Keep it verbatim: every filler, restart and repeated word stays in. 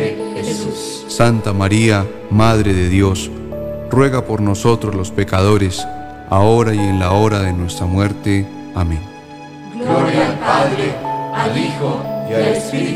siempre, Jesús. Santa María, Madre de Dios, ruega por nosotros los pecadores, ahora y en la hora de nuestra muerte. Amén. Gloria al Padre, al Hijo y al Espíritu